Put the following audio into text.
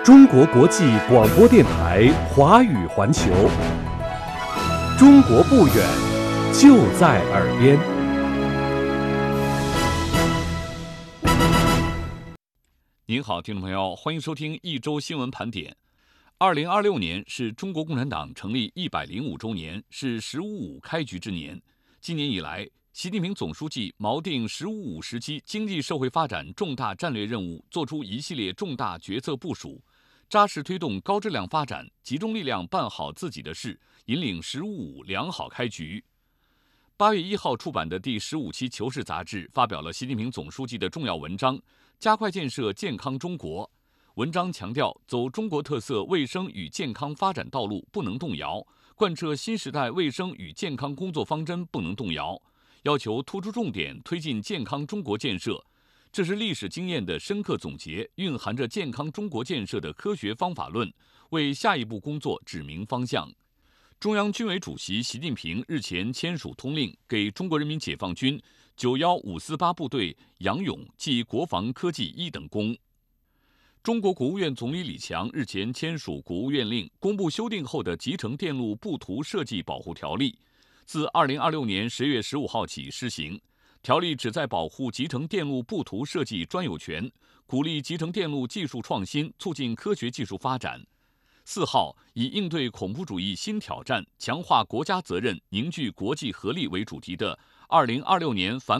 中国国际广播电台华语环球，中国不远，就在耳边。 您好，听众朋友，欢迎收听一周新闻盘点。2026年是中国共产党成立105周年，是“十五五”开局之年。今年以来，习近平总书记锚定“十五五”时期经济社会发展重大战略任务，作出一系列重大决策部署，扎实推动高质量发展，集中力量办好自己的事，引领“十五五”良好开局。8月1号出版的第15期《求是》杂志发表了习近平总书记的重要文章，加快建设健康中国。文章强调，走中国特色卫生与健康发展道路不能动摇，贯彻新时代卫生与健康工作方针不能动摇，要求突出重点推进健康中国建设。这是历史经验的深刻总结，蕴含着健康中国建设的科学方法论，为下一步工作指明方向。中央军委主席习近平日前签署通令，给中国人民解放军91548部队杨勇记国防科技1等功。中国国务院总理李强日前签署国务院令，公布修订后的《集成电路布图设计保护条例》，自2026年10月15号起施行。条例旨在保护集成电路布图设计专有权，鼓励集成电路技术创新，促进科学技术发展。4号以应对恐怖主义新挑战、强化国家责任、凝聚国际合力为主题的2026年反